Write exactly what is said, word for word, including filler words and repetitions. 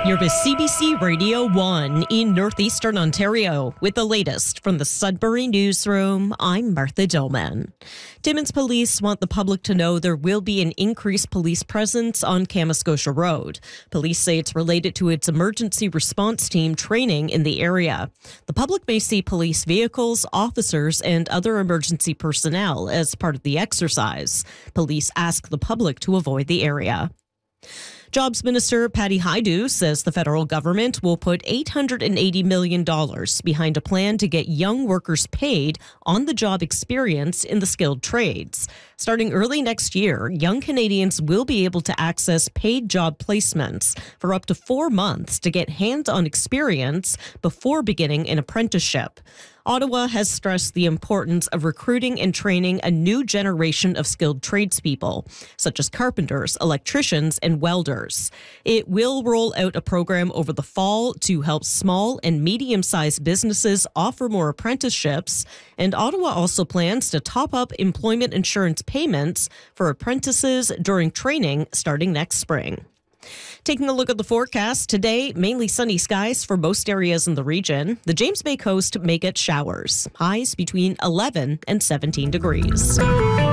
You're with C B C Radio one in Northeastern Ontario. With the latest from the Sudbury Newsroom, I'm Martha Dillman. Timmins Police want the public to know there will be an increased police presence on Kamoskosha Road. Police say it's related to its emergency response team training in the area. The public may see police vehicles, officers, and other emergency personnel as part of the exercise. Police ask the public to avoid the area. Jobs Minister Patty Hajdu says the federal government will put eight hundred eighty million dollars behind a plan to get young workers paid on-the-job experience in the skilled trades. Starting early next year, young Canadians will be able to access paid job placements for up to four months to get hands-on experience before beginning an apprenticeship. Ottawa has stressed the importance of recruiting and training a new generation of skilled tradespeople, such as carpenters, electricians, and welders. It will roll out a program over the fall to help small and medium-sized businesses offer more apprenticeships, and Ottawa also plans to top up employment insurance payments for apprentices during training starting next spring. Taking a look at the forecast, today, mainly sunny skies for most areas in the region. The James Bay coast may get showers. Highs between eleven and seventeen degrees.